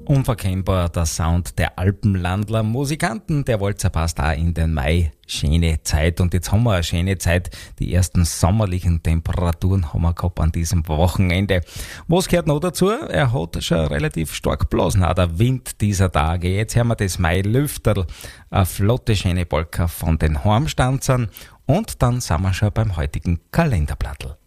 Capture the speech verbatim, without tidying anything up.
Unverkennbar der Sound der Alpenlandler Musikanten. Der Walzer passt auch in den Mai. Schöne Zeit. Und jetzt haben wir eine schöne Zeit. Die ersten sommerlichen Temperaturen haben wir gehabt an diesem Wochenende. Was gehört noch dazu? Er hat schon relativ stark geblasen, auch der Wind dieser Tage. Jetzt hören wir das Mai-Lüfterl. Eine flotte, schöne Polka von den Heimstanzern. Und dann sind wir schon beim heutigen Kalenderblattl.